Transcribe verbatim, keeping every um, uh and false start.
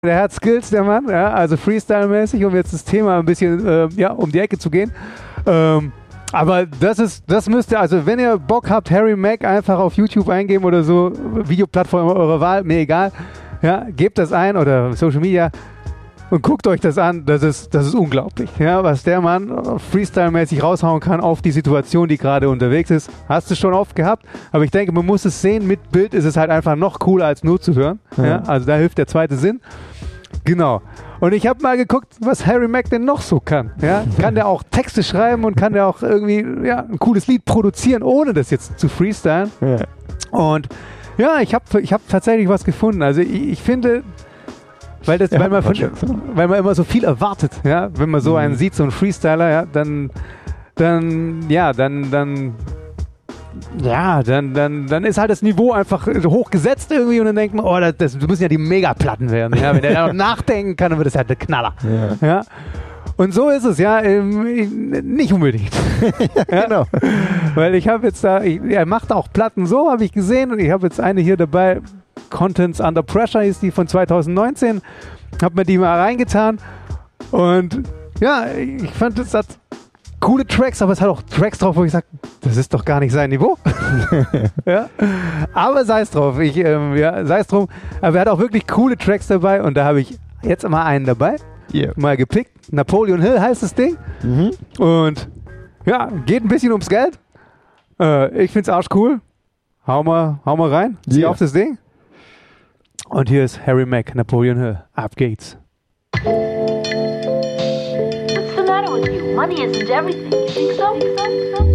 Der hat Skills, der Mann, ja, also Freestyle-mäßig, um jetzt das Thema ein bisschen äh, ja, um die Ecke zu gehen. Ähm, aber das ist, das müsst ihr, also wenn ihr Bock habt, Harry Mack einfach auf YouTube eingeben oder so, Videoplattform eurer Wahl, mir egal, ja, gebt das ein oder Social Media und guckt euch das an, das ist, das ist unglaublich, ja, was der Mann Freestyle-mäßig raushauen kann auf die Situation, die gerade unterwegs ist. Hast du schon oft gehabt, aber ich denke, man muss es sehen, mit Bild ist es halt einfach noch cooler als nur zu hören, ja, ja, also da hilft der zweite Sinn. Genau. Und ich habe mal geguckt, was Harry Mack denn noch so kann. Ja? Kann der auch Texte schreiben und kann der auch irgendwie ja, ein cooles Lied produzieren, ohne das jetzt zu freestylen. Ja. Und ja, ich habe ich hab tatsächlich was gefunden. Also ich, ich finde, weil, das, ja, weil, man von, weil man immer so viel erwartet, ja? Wenn man so einen sieht, so einen Freestyler, ja, dann, dann, ja, dann, dann Ja, dann, dann, dann ist halt das Niveau einfach hochgesetzt irgendwie und dann denkt man, oh, das, das müssen ja die Megaplatten werden. Ja? Wenn der da noch nachdenken kann, dann wird das halt der Knaller. Ja. Ja? Und so ist es, ja, ähm, nicht unbedingt. Ja, genau. Weil ich habe jetzt da, ich, er macht auch Platten so, habe ich gesehen, und ich habe jetzt eine hier dabei, Contents Under Pressure ist die von zwanzig neunzehn, habe mir die mal reingetan und ja, ich fand, das hat coole Tracks, aber es hat auch Tracks drauf, wo ich sage, das ist doch gar nicht sein Niveau. Ja? Aber sei es drauf, ich, ähm, ja, sei es drum. Aber er hat auch wirklich coole Tracks dabei und da habe ich jetzt mal einen dabei, yeah. mal gepickt. Napoleon Hill heißt das Ding. Mhm. Und ja, geht ein bisschen ums Geld. Äh, ich finde es arschcool. Hau mal, hau mal rein, zieh yeah. auf das Ding. Und hier ist Harry Mack, Napoleon Hill. Ab geht's. Money isn't everything. You think so? Think so? Think so?